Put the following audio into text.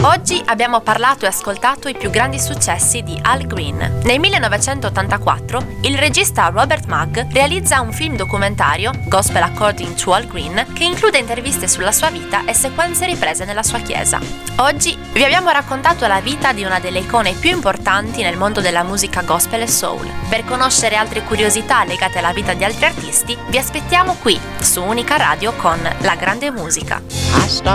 Oggi abbiamo parlato e ascoltato i più grandi successi di Al Green. Nel 1984 il regista Robert Mugg realizza un film documentario, Gospel According to Al Green, che include interviste sulla sua vita e sequenze riprese nella sua chiesa. Oggi vi abbiamo raccontato la vita di una delle icone più importanti nel mondo della musica gospel e soul. Per conoscere altre curiosità legate alla vita di altri artisti, vi aspettiamo qui su Unica Radio con La Grande Musica.